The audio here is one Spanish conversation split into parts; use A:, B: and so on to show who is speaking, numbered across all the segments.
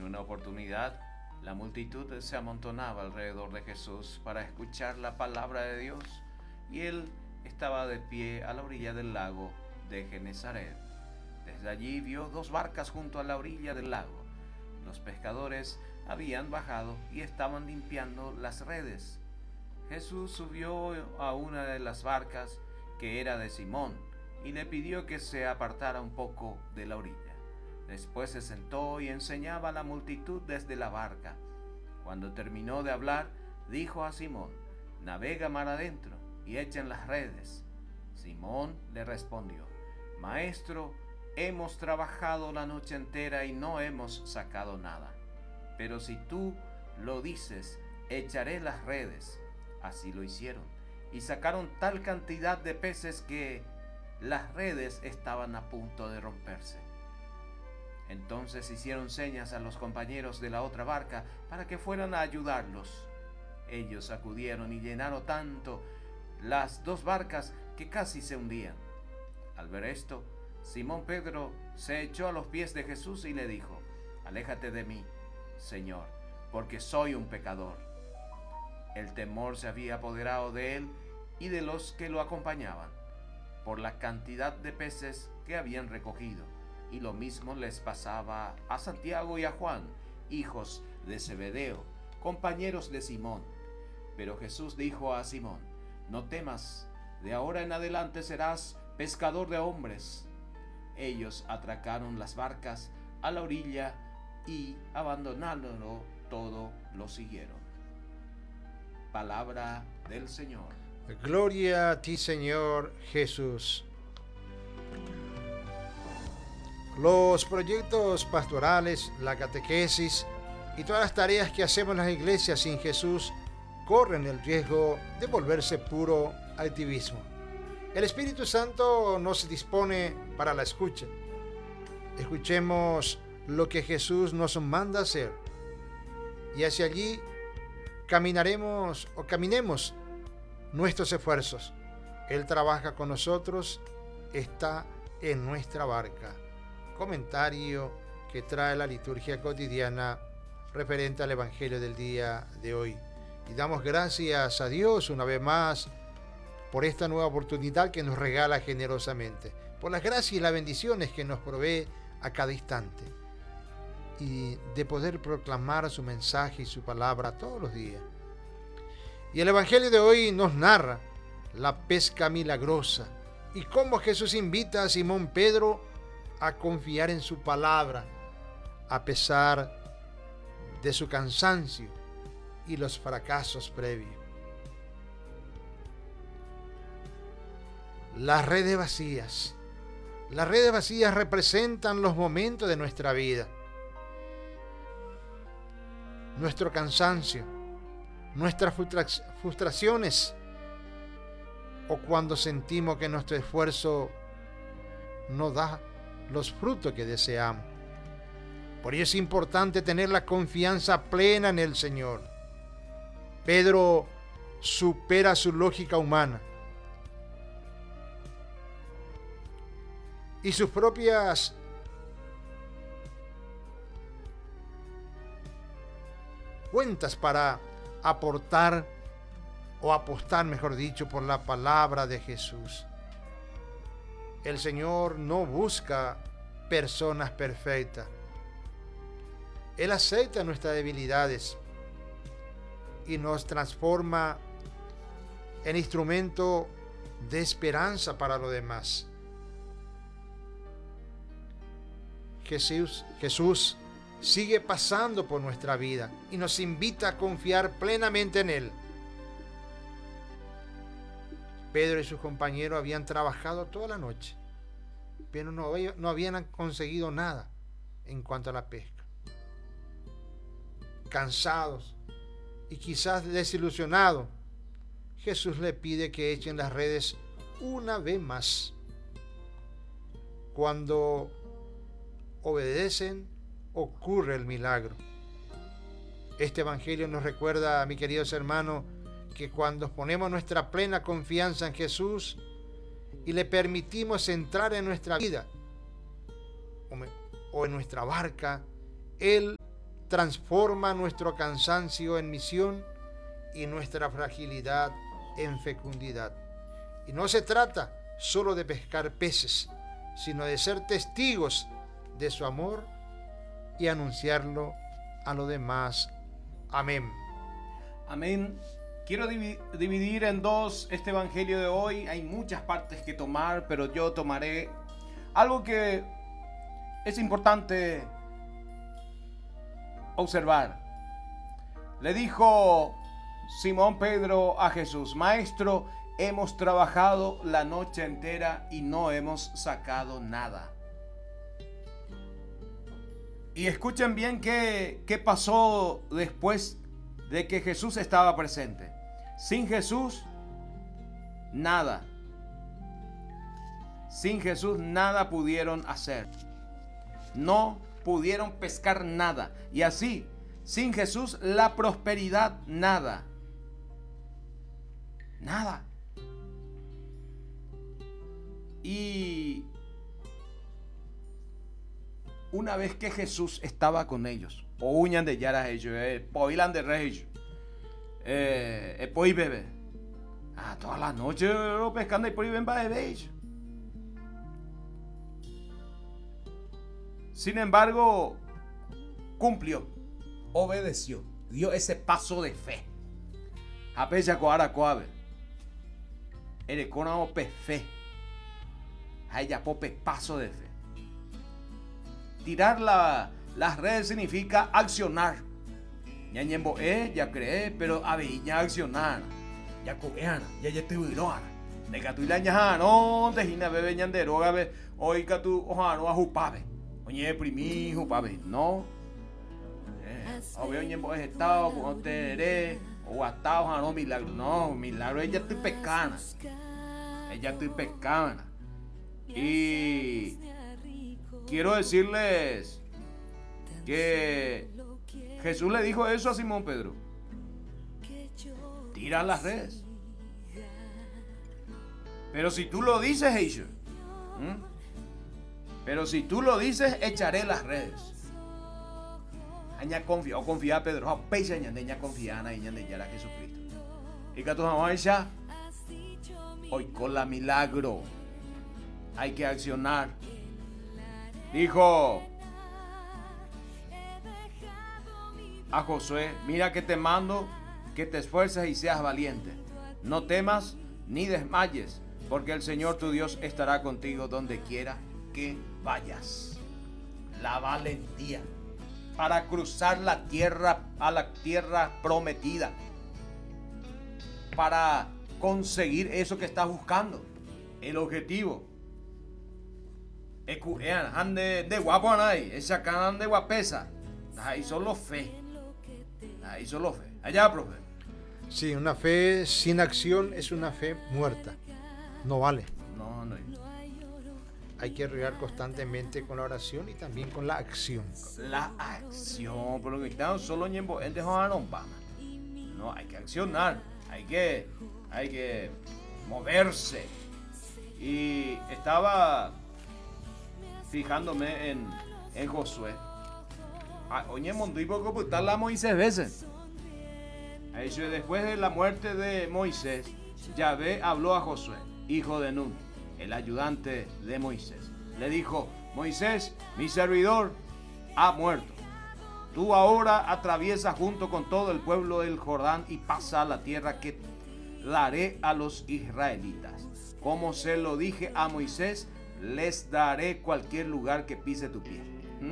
A: una oportunidad, la multitud se amontonaba alrededor de Jesús para escuchar la palabra de Dios, y él estaba de pie a la orilla del lago de Genesaret. Desde allí vio dos barcas junto a la orilla del lago. Los pescadores habían bajado y estaban limpiando las redes. Jesús subió a una de las barcas, que era de Simón, y le pidió que se apartara un poco de la orilla. Después se sentó y enseñaba a la multitud desde la barca. Cuando terminó de hablar, dijo a Simón: «Navega mar adentro y echen las redes». Simón le respondió: «Maestro, hemos trabajado la noche entera y no hemos sacado nada. Pero si tú lo dices, echaré las redes». Así lo hicieron, y sacaron tal cantidad de peces que las redes estaban a punto de romperse. Entonces hicieron señas a los compañeros de la otra barca para que fueran a ayudarlos. Ellos acudieron y llenaron tanto las dos barcas que casi se hundían. Al ver esto, Simón Pedro se echó a los pies de Jesús y le dijo: «Aléjate de mí, Señor, porque soy un pecador». El temor se había apoderado de él y de los que lo acompañaban, por la cantidad de peces que habían recogido, y lo mismo les pasaba a Santiago y a Juan, hijos de Zebedeo, compañeros de Simón. Pero Jesús dijo a Simón: «No temas, de ahora en adelante serás pescador de hombres». Ellos atracaron las barcas a la orilla y, abandonándolo todo, lo siguieron. Palabra del Señor.
B: Gloria a ti, Señor Jesús. Los proyectos pastorales, la catequesis y todas las tareas que hacemos en las iglesias sin Jesús corren el riesgo de volverse puro activismo. El Espíritu Santo nos dispone para la escucha. Escuchemos lo que Jesús nos manda hacer, y hacia allí caminemos nuestros esfuerzos. Él trabaja con nosotros, está en nuestra barca. Comentario que trae la liturgia cotidiana referente al Evangelio del día de hoy. Y damos gracias a Dios una vez más por esta nueva oportunidad que nos regala generosamente, por las gracias y las bendiciones que nos provee a cada instante, y de poder proclamar su mensaje y su palabra todos los días. Y el Evangelio de hoy nos narra la pesca milagrosa y cómo Jesús invita a Simón Pedro a confiar en su palabra a pesar de su cansancio y los fracasos previos. Las redes vacías representan los momentos de nuestra vida, nuestro cansancio, nuestras frustraciones, o cuando sentimos que nuestro esfuerzo no da los frutos que deseamos. Por ello es importante tener la confianza plena en el Señor. Pedro supera su lógica humana y sus propias cuentas para aportar o apostar, mejor dicho, por la palabra de Jesús. El Señor no busca personas perfectas. Él acepta nuestras debilidades y nos transforma en instrumento de esperanza para los demás. Jesús sigue pasando por nuestra vida y nos invita a confiar plenamente en Él. Pedro y sus compañeros habían trabajado toda la noche, pero no habían conseguido nada en cuanto a la pesca. Cansados y quizás desilusionados, Jesús le pide que echen las redes una vez más. Cuando obedecen, ocurre el milagro. Este evangelio nos recuerda, mis queridos hermanos, que cuando ponemos nuestra plena confianza en Jesús y le permitimos entrar en nuestra vida o en nuestra barca, Él transforma nuestro cansancio en misión y nuestra fragilidad en fecundidad. Y no se trata solo de pescar peces, sino de ser testigos de su amor y anunciarlo a los demás. Amén.
A: Amén. Quiero dividir en dos este evangelio de hoy. Hay muchas partes que tomar, pero yo tomaré algo que es importante observar. Le dijo Simón Pedro a Jesús: Maestro, hemos trabajado la noche entera y no hemos sacado nada. Y escuchen bien qué pasó después de que Jesús estaba presente. Sin Jesús, nada. Sin Jesús nada pudieron hacer. No pudieron pescar nada. Y así, sin Jesús, la prosperidad, nada. Nada. Y una vez que Jesús estaba con ellos, o uñan de yara ellos, poilan de rey, poi bebe, toda la noche pescando y por ahí ven para beber. Sin embargo, cumplió, obedeció, dio ese paso de fe. A pesar de ahora coabe, el cono fe, a ella pope paso de fe. Tirar las redes significa accionar. Ya ñembo ya cree, pero a ver, ya accionar. Ya cogeana, ya te huiroana. De que tú la ñaja, no, te gina bebe ñandero, gabe, hoy que tú ojano a jupabe. Oye, primi, jupabe, no. Obvio ñembo es estado, con te o atado, ojano, milagro. No, milagro, ella estoy pecana. Ella estoy pecana. Y quiero decirles que Jesús le dijo eso a Simón Pedro: tira las redes. Pero si tú lo dices, Heisher, pero si tú lo dices, echaré las redes. Aña confía Pedro, a pecha ñandeña confiana y ñandeña a Jesucristo. Y que tu mamá ya hoy con la milagro hay que accionar. Dijo a Josué: mira que te mando que te esfuerces y seas valiente. No temas ni desmayes, porque el Señor tu Dios estará contigo donde quiera que vayas. La valentía para cruzar la tierra, a la tierra prometida, para conseguir eso que estás buscando, el objetivo. De guapo ahí, esa cara de guapesa. Ahí solo fe. Ahí solo fe. Allá, profe.
B: Sí, una fe sin acción es una fe muerta. No vale.
A: No.
B: Hay que regar constantemente con la oración y también con la acción.
A: La acción, por lo que están solo ñembo en no, hay que accionar. Hay que moverse. Y estaba fijándome en Josué. Oye, Mondipo computar la Moisés veces. Después de la muerte de Moisés, Yahvé habló a Josué, hijo de Nun, el ayudante de Moisés. Le dijo: Moisés, mi servidor, ha muerto. Tú ahora atraviesas junto con todo el pueblo del Jordán y pasa a la tierra que daré a los israelitas. Como se lo dije a Moisés, les daré cualquier lugar que pise tu pie.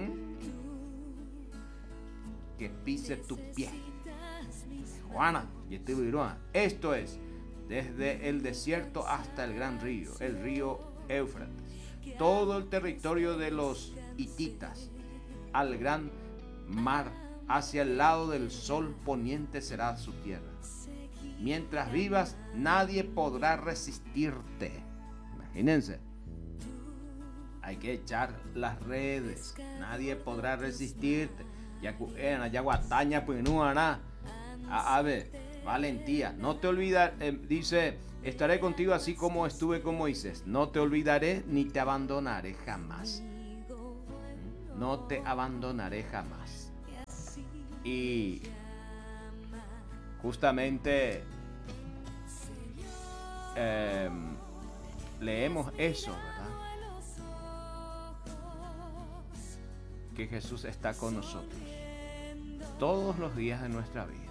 A: Que pise tu pie. Juana, y este Viruana. Esto es, desde el desierto hasta el gran río, el río Éufrates. Todo el territorio de los hititas, al gran mar, hacia el lado del sol poniente será su tierra. Mientras vivas, nadie podrá resistirte. Imagínense. Hay que echar las redes. Nadie podrá resistirte. Ya guataña pues no hará. A ver, valentía. No te olvides, dice: estaré contigo así como estuve con Moisés. No te olvidaré ni te abandonaré jamás. No te abandonaré jamás. Y justamente leemos eso, ¿verdad? Que Jesús está con nosotros todos los días de nuestra vida.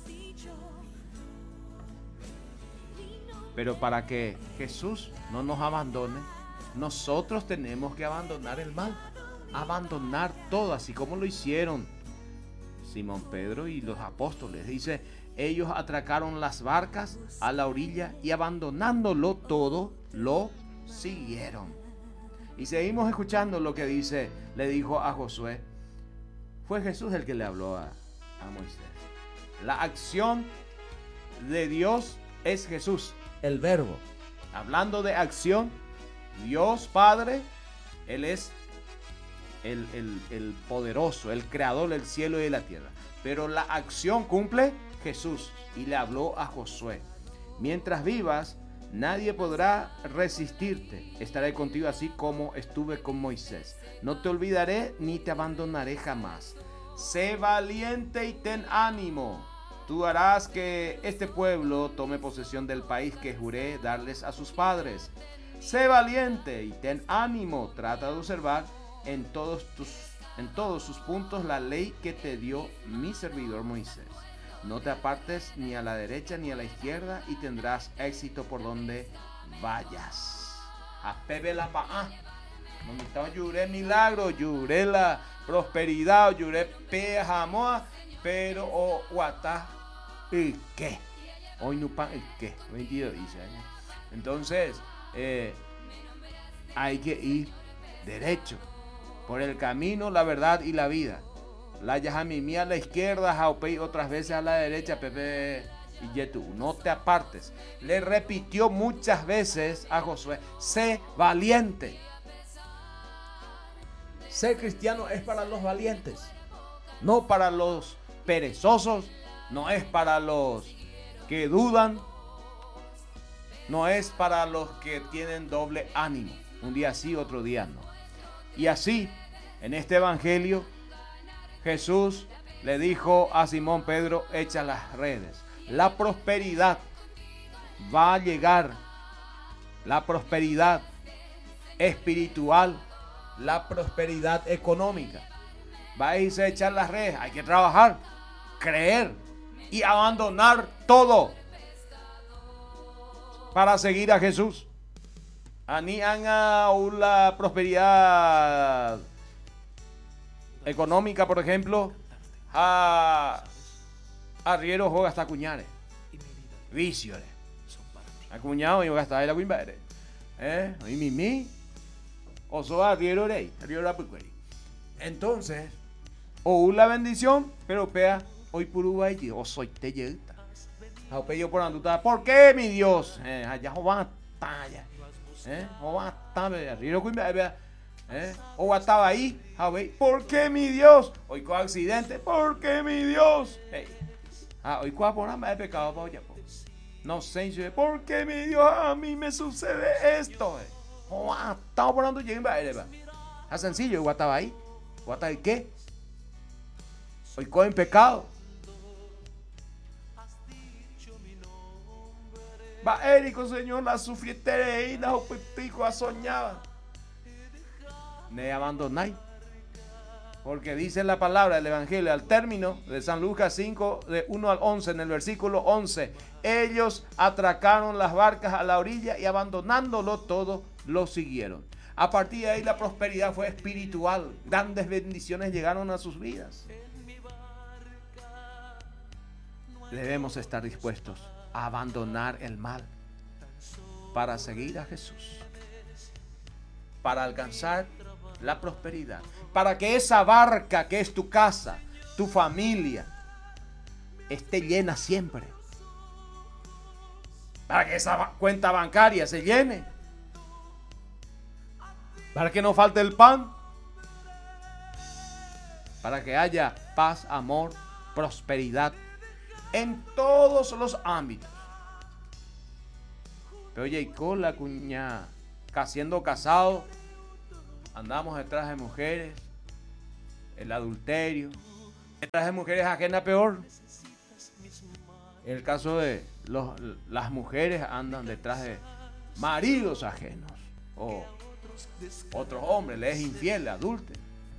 A: Pero para que Jesús no nos abandone, nosotros tenemos que abandonar el mal, abandonar todo, así como lo hicieron Simón Pedro y los apóstoles. Dice, ellos atracaron las barcas a la orilla y abandonándolo todo, lo siguieron. Y seguimos escuchando lo que le dijo a Josué. Fue Jesús el que le habló a Moisés. La acción de Dios es Jesús, el verbo. Hablando de acción, Dios Padre, Él es el poderoso, el creador del cielo y de la tierra. Pero la acción cumple Jesús y le habló a Josué. Mientras vivas, nadie podrá resistirte. Estaré contigo así como estuve con Moisés. No te olvidaré ni te abandonaré jamás. Sé valiente y ten ánimo. Tú harás que este pueblo tome posesión del país que juré darles a sus padres. Sé valiente y ten ánimo. Trata de observar en todos sus puntos la ley que te dio mi servidor Moisés. No te apartes ni a la derecha ni a la izquierda y tendrás éxito por donde vayas. A Pepe la Paá. Lloré milagro, lloré la prosperidad, lloré pejamoa, pero o guatá y qué. Hoy no pan y qué. 22 dice. Entonces, hay que ir derecho por el camino, la verdad y la vida. La Yajamimí a la izquierda, Jaupey otras veces a la derecha, Pepe y Yetú. No te apartes. Le repitió muchas veces a Josué, sé valiente. Ser cristiano es para los valientes, no para los perezosos, no es para los que dudan, no es para los que tienen doble ánimo. Un día sí, otro día no. Y así, en este evangelio, Jesús le dijo a Simón Pedro, echa las redes. La prosperidad va a llegar, la prosperidad espiritual, la prosperidad económica. Va a irse a echar las redes, hay que trabajar, creer y abandonar todo para seguir a Jesús. Ani anga la prosperidad económica, por ejemplo, a arriero juega hasta cuñares, vicios, acuñado y gasta la cuimbare, y mimi, o so arriero rey, arriero la puqueri. Entonces, o la bendición, pero pea hoy purubaiti, o soy te yelta. A pello por anduta, ¿por qué mi Dios? Allá van talla, o van talla, arriero cuimbare. O estaba ahí, ¿por qué mi Dios? Hoy con accidente, ¿por qué mi Dios? Hoy con por de pecado para allá. No sé, ¿por qué mi Dios a mí me sucede esto? Estaba por donde llegué, es sencillo, yo estaba ahí. ¿O estaba qué? Hoy con pecado. Va Érico, Señor, la sufrietere y la pico a soñaba. Ne abandonáis, porque dice la palabra del Evangelio al término de San Lucas 5 de 1 al 11, en el versículo 11, ellos atracaron las barcas a la orilla y abandonándolo todo lo siguieron. A partir de ahí la prosperidad fue espiritual, grandes bendiciones llegaron a sus vidas. Debemos estar dispuestos a abandonar el mal para seguir a Jesús, para alcanzar la prosperidad, para que esa barca que es tu casa, tu familia, esté llena siempre, para que esa cuenta bancaria se llene, para que no falte el pan, para que haya paz, amor, prosperidad en todos los ámbitos. Pero oye, y con la cuña, siendo casado, andamos detrás de mujeres, el adulterio, Detrás de mujeres ajenas peor. En el caso de las mujeres andan detrás de maridos ajenos o otros hombres, les es infiel, adúltero.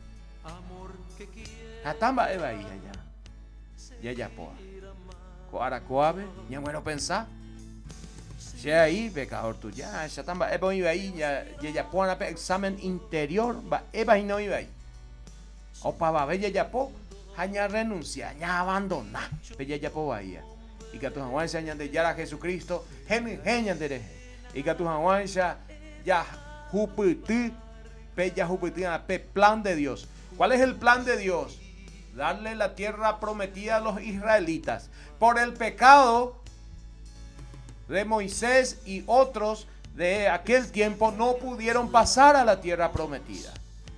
A: Atamba eva ahí allá. Y ella poa. Coara coabe, ya bueno pensar. Si ahí pecador tuyo, ya tamba eva iba ahí, ya ella poa examen interior, va eva y no iba ahí. O para ver ya po, ya renuncia, ya abandona, pero ya po bahía. Y que tus aguanzas añan de ya a Jesucristo, genian de y que tus aguanzas ya jupiti, pe ya jupiti, pe plan de Dios. ¿Cuál es el plan de Dios? Darle la tierra prometida a los israelitas. Por el pecado de Moisés y otros de aquel tiempo no pudieron pasar a la tierra prometida.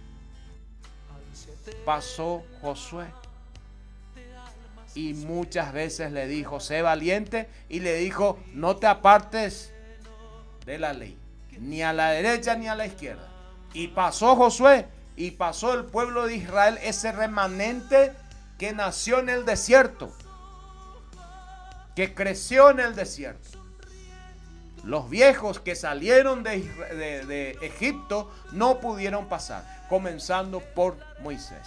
A: Pasó Josué. Y muchas veces le dijo, sé valiente, y le dijo, no te apartes de la ley, ni a la derecha ni a la izquierda. Y pasó Josué, y pasó el pueblo de Israel, ese remanente que nació en el desierto, que creció en el desierto. Los viejos que salieron de Egipto no pudieron pasar, comenzando por Moisés.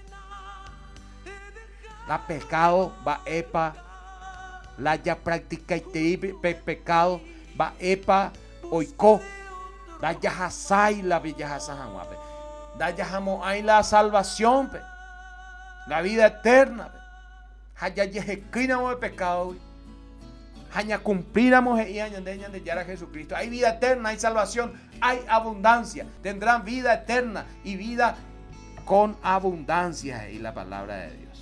A: La pecado va epa, la ya práctica y pecado va epa oiko, da ya hasai la villa hasahanwape, da ya hamo hay la salvación, la vida eterna, haya yejekínamos de pecado, haya cumpliramos y de ya a Jesucristo. Hay vida eterna, hay salvación, hay abundancia, tendrán vida eterna y vida con abundancia y la palabra de Dios.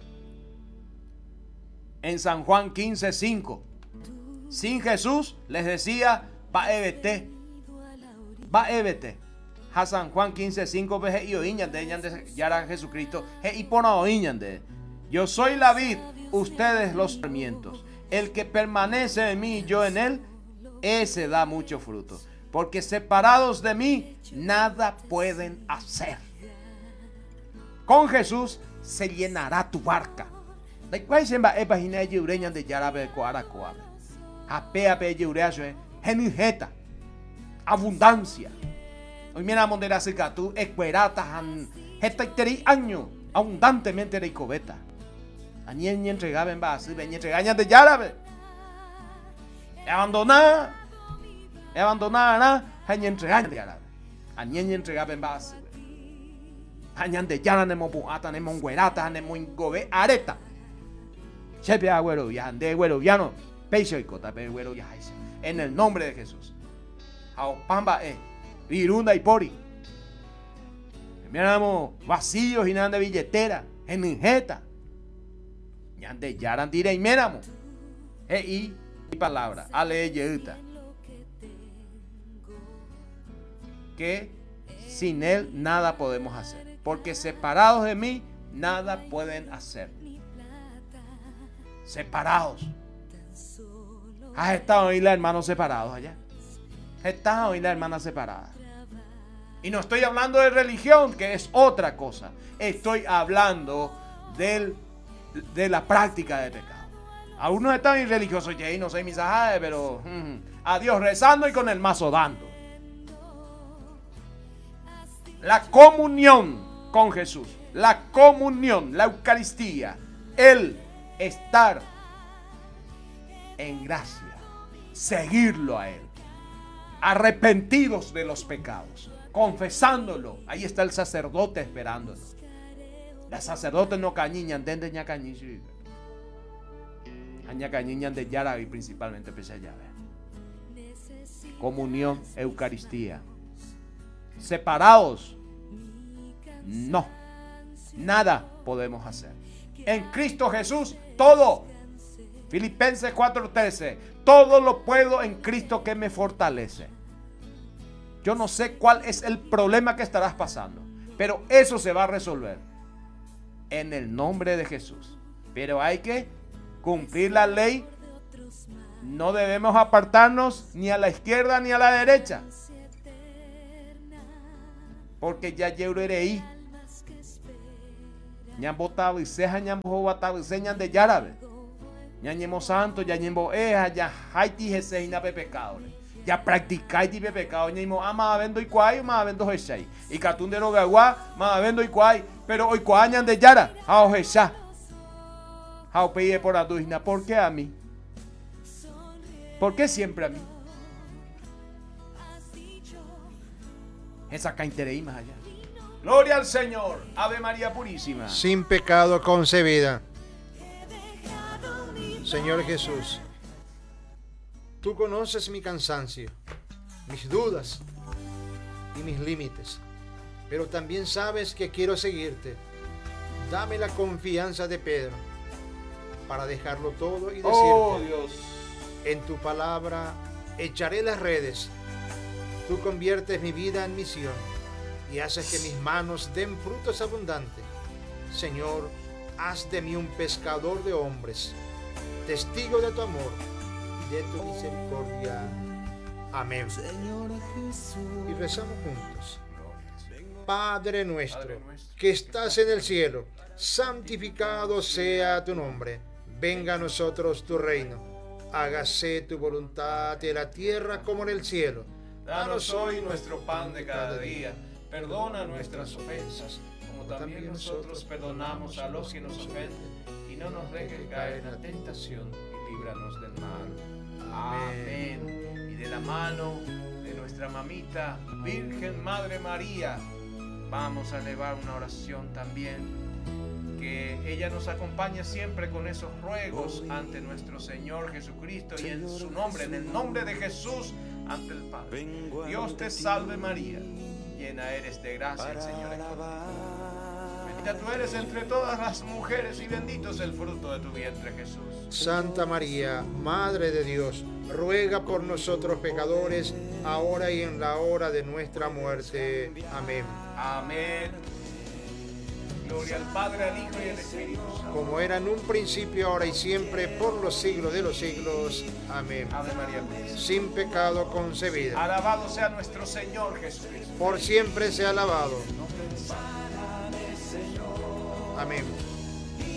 A: En San Juan 15:5, sin Jesús les decía, va ebete. A San Juan 15:5 veje y oíñan de Yara Jesucristo, y pona oíñan de. Yo soy la vid, ustedes los sarmientos. El que permanece en mí y yo en él, ese da mucho fruto. Porque separados de mí, nada pueden hacer. Con Jesús se llenará tu barca. Abundancia. Hoy mira mondera cerca tú escuerata han hetaiteri año abundantemente de cobeta. Añen entregaba en base, ven entregañan de yarabe. Abandonada, añen entregañan de yarabe. Añen entregaba en base. Añan de yara nemo buata nemo guerata nemo ingobe areta. Chepe agüero ya de güero ya no peixe y cota pe güero ya en el nombre de Jesús. Aopamba virunda y pori. Miramos vacíos y nada de billetera en injeta. Ya de yaran dire y miramos. Y palabra ale yeuta. Que sin él nada podemos hacer, porque separados de mí nada pueden hacer. Separados. ¿Has estado ahí la hermana separados allá? ¿Estás hoy la hermana separada? Y no estoy hablando de religión, que es otra cosa. Estoy hablando de la práctica de pecado. Algunos están irreligiosos y no sé misajaje, pero a Dios rezando y con el mazo dando. La comunión con Jesús, la comunión, la Eucaristía, el estar en gracia, seguirlo a Él, arrepentidos de los pecados, confesándolo. Ahí está el sacerdote esperándolo. Los sacerdotes no cañiñan, de ña cañiñan, aña cañiñan de yara y principalmente pese a llave. Comunión, Eucaristía. Separados, no, nada podemos hacer. En Cristo Jesús, todo. Filipenses 4:13. Todo lo puedo en Cristo que me fortalece. Yo no sé cuál es el problema que estarás pasando, pero eso se va a resolver en el nombre de Jesús. Pero hay que cumplir la ley. No debemos apartarnos ni a la izquierda ni a la derecha, porque ya lloreré. ñambotaba y ceja ñambobataba y señan de yarabe. Ñañemo santo, ñañemo eja, ya haiti jeseina pe pecado. Ya practicáis de pecado, ñañemo ama vendo y cuay, ma vendo jeshai. Y catundero gagua, ma vendo y cuay, pero hoy cuañan de yara, a ojesha. A opeye por aduina, ¿por qué a mí? ¿Por qué siempre a mí? Esa caintereí más allá. Gloria al Señor, Ave María Purísima.
B: Sin pecado concebida. Señor Jesús, tú conoces mi cansancio, mis dudas y mis límites, pero también sabes que quiero seguirte. Dame la confianza de Pedro para dejarlo todo y decirte,
A: Oh Dios,
B: en tu palabra echaré las redes. Tú conviertes mi vida en misión y haces que mis manos den frutos abundantes. Señor, haz de mí un pescador de hombres, testigo de tu amor y de tu misericordia. Amén. Y rezamos juntos. Padre nuestro, que estás en el cielo, santificado sea tu nombre. Venga a nosotros tu reino. Hágase tu voluntad en la tierra como en el cielo.
A: danos hoy nuestro pan de cada día. Perdona nuestras ofensas, como también nosotros perdonamos a los que nos ofenden. Y no nos dejes caer en la tentación, y líbranos del mal. Amén. Y de la mano de nuestra mamita, Virgen Madre María, vamos a elevar una oración también. Que ella nos acompañe siempre con esos ruegos ante nuestro Señor Jesucristo y en su nombre, en el nombre de Jesús, ante el Padre. Dios te salve María, llena eres de gracia, el Señor es contigo. Bendita tú eres entre todas las mujeres y bendito es el fruto de tu vientre, Jesús.
B: Santa María, Madre de Dios, ruega por nosotros pecadores, ahora y en la hora de nuestra muerte. Amén.
A: Amén. Gloria al Padre, al Hijo y al Espíritu Santo.
B: Como era en un principio, ahora y siempre, por los siglos de los siglos. Amén.
A: Ave María Purísima.
B: Sin pecado concebida.
A: Alabado sea nuestro Señor Jesucristo.
B: Por siempre sea alabado. Amén.